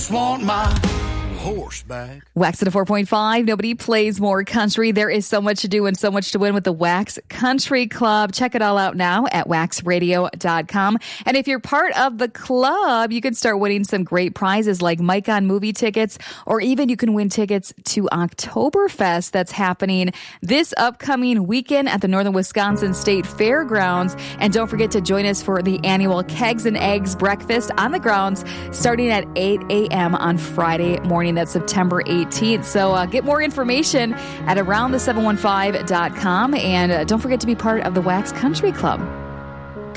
just want my horse back. Wax at a 4.5. Nobody plays more country. There is so much to do and so much to win with the Wax Country Club. Check it all out now at waxradio.com. And if you're part of the club, you can start winning some great prizes like Mike on movie tickets, or even you can win tickets to Oktoberfest that's happening this upcoming weekend at the Northern Wisconsin State Fairgrounds. And don't forget to join us for the annual Kegs and Eggs breakfast on the grounds starting at 8 a.m. on Friday morning. That's September 18th. So get more information at aroundthe715.com. And don't forget to be part of the Wax Country Club.